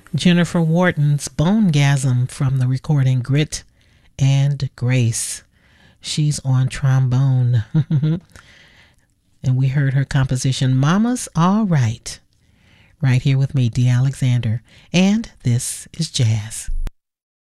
Jennifer Wharton's Bonegasm from the recording Grit and Grace. She's on trombone. And we heard her composition Mama's All Right. Right here with me, Dee Alexander. And this is Jazz.